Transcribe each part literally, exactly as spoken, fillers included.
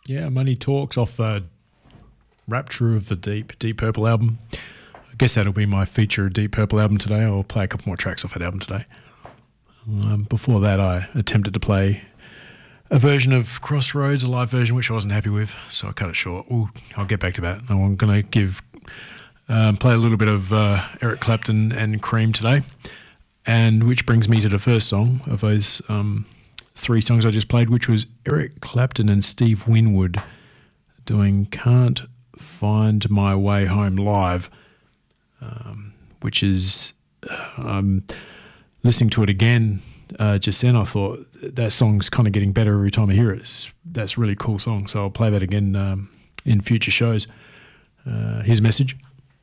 Yeah, Money Talks off uh, Rapture of the Deep, Deep Purple album. I guess that'll be my feature Deep Purple album today. I'll play a couple more tracks off that album today. Um, before that, I attempted to play a version of Crossroads, a live version, which I wasn't happy with, so I cut it short. Ooh, I'll get back to that. I'm going to give um, play a little bit of uh, Eric Clapton and Cream today, and which brings me to the first song of those um, three songs I just played, which was Eric Clapton and Steve Winwood doing Can't Find My Way Home live, um, which is, uh, I'm listening to it again uh, just then. I thought that song's kind of getting better every time I hear it. It's, that's a really cool song, so I'll play that again um, in future shows. Uh, here's a message.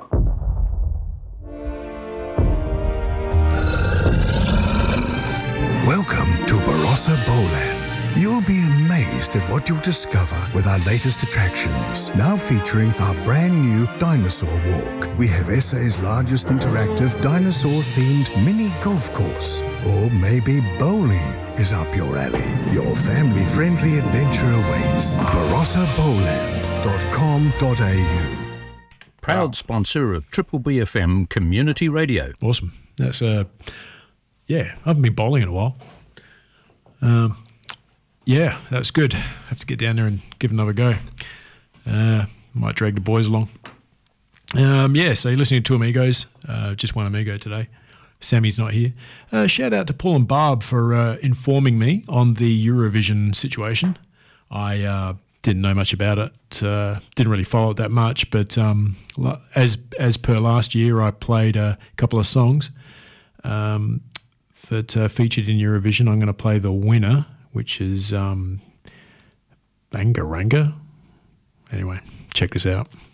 Welcome to Barossa Bowland. You'll be amazed at what you'll discover with our latest attractions, now featuring our brand new Dinosaur Walk. We have S A's largest interactive dinosaur-themed mini golf course. Or maybe bowling is up your alley. Your family-friendly adventure awaits. barossa bowland dot com dot a u. Proud wow. sponsor of Triple B F M Community Radio. Awesome. That's uh yeah, I haven't been bowling in a while. Um, yeah, that's good. Have to get down there and give it another go. Uh, might drag the boys along. Um, yeah, so you're listening to Two Amigos. Uh, just one Amigo today. Sammy's not here. Uh, shout out to Paul and Barb for uh, informing me on the Eurovision situation. I uh, didn't know much about it. Uh, didn't really follow it that much, but um, as as per last year, I played a couple of songs. Um, that uh, featured in Eurovision. I'm going to play the winner, which is um, Bangaranga. Anyway, check this out.